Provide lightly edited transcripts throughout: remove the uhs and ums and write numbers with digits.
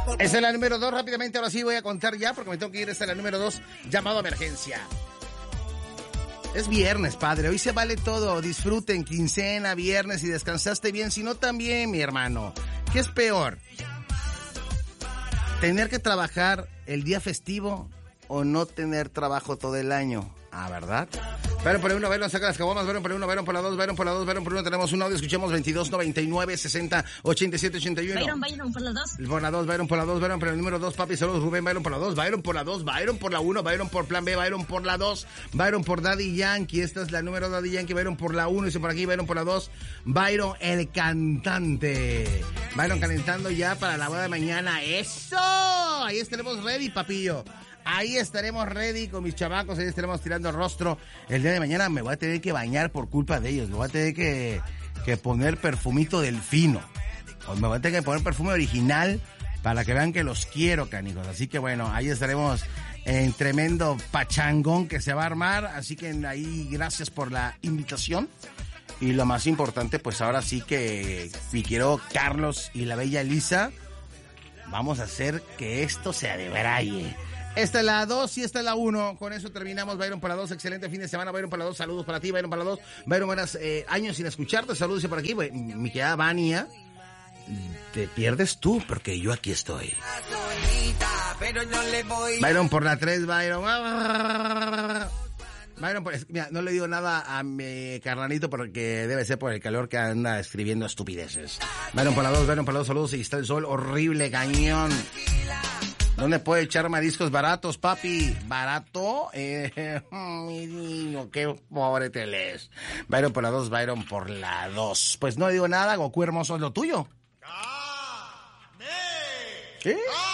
Esa es la número 2, rápidamente, ahora sí voy a contar ya, porque me tengo que ir. Esta es la número 2, llamado a emergencia. Es viernes, padre, hoy se vale todo. Disfruten, quincena, viernes, y descansaste bien, si no también, mi hermano. ¿Qué es peor? ¿Tener que trabajar el día festivo o no tener trabajo todo el año? Ah, ¿verdad? Byron por el 1, Byron saca las caguamas, Byron por el 1, Byron por la 2, Byron por la 2, Byron por el 1, tenemos un audio, escuchemos 22 99 60 87 81. Byron por la 2. Por la 2, Byron por la 2, Byron por el número 2, papi, saludos, Rubén, Byron por la 2, Byron por la 2, Byron por la 1, Byron por plan B, Byron por la 2, Byron por Daddy Yankee, esta es la número Daddy Yankee, Byron por la 1, dice por aquí, Byron por la 2, Byron el cantante, Byron calentando ya para la boda de mañana, ¡eso! Ahí estaremos ready, papillo. Ahí estaremos ready con mis chamacos, ahí estaremos tirando el rostro. El día de mañana me voy a tener que bañar por culpa de ellos. Me voy a tener que poner perfumito delfino. O me voy a tener que poner perfume original para que vean que los quiero, canijos. Así que bueno, ahí estaremos en tremendo pachangón que se va a armar. Así que ahí gracias por la invitación. Y lo más importante, pues ahora sí que mi quiero Carlos y la bella Elisa, vamos a hacer que esto se adebraye. Esta es la 2 y esta es la 1. Con eso terminamos. Byron para la 2. Excelente fin de semana. Byron para la 2. Saludos para ti. Byron para la 2. Byron, buenos años sin escucharte. Saludos por aquí. Mi querida Vania. Te pierdes tú porque yo aquí estoy. Byron por la 3. Byron. Byron, mira, no le digo nada a mi carnalito porque debe ser por el calor que anda escribiendo estupideces. Byron por la 2. Byron por la 2. Saludos. Y está el sol horrible, cañón. ¿Dónde puedo echar mariscos baratos, papi? ¿Barato? Mi niño, qué pobre te lees. Byron por la 2, Byron por la 2. Pues no digo nada, Goku hermoso, es lo tuyo. ¿Qué?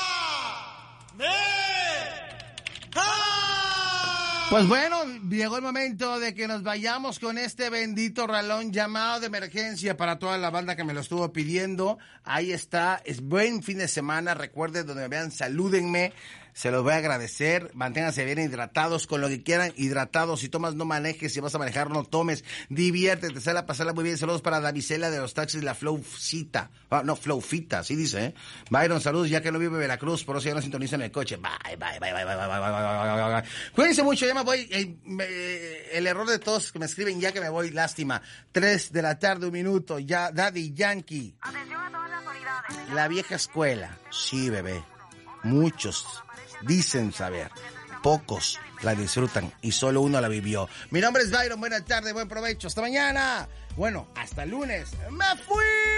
Pues bueno, llegó el momento de que nos vayamos con este bendito ralón llamado de emergencia para toda la banda que me lo estuvo pidiendo. Ahí está, es buen fin de semana, recuerden, donde me vean, salúdenme, se los voy a agradecer, manténganse bien hidratados, con lo que quieran, hidratados, si tomas no manejes, si vas a manejar no tomes, diviértete, sal a pasarla muy bien. Saludos para Davisela de los taxis, la Flowcita, Flowfita, así dice, ¿eh? Byron, saludos, ya que no vive en Veracruz, por eso ya no sintoniza en el coche. Bye. Cuídense mucho, ya me voy, el error de todos que me escriben ya que me voy, lástima. 3 de la tarde, 1 minuto, ya, Daddy Yankee. Atención a todas las autoridades. La vieja escuela, sí, bebé, muchos dicen saber, pocos la disfrutan y solo uno la vivió. Mi nombre es Byron, buenas tardes, buen provecho, hasta mañana. Bueno, hasta el lunes. ¡Me fui!